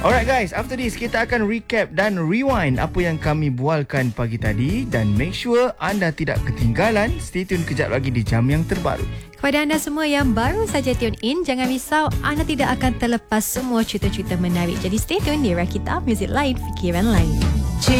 Alright guys, after this kita akan recap dan rewind apa yang kami bualkan pagi tadi. Dan make sure anda tidak ketinggalan. Stay tune kejap lagi di jam yang terbaru. Kepada anda semua yang baru saja tune in, jangan risau, anda tidak akan terlepas semua cerita-cerita menarik. Jadi stay tune di Rakita, Music Lain, Fikiran Lain.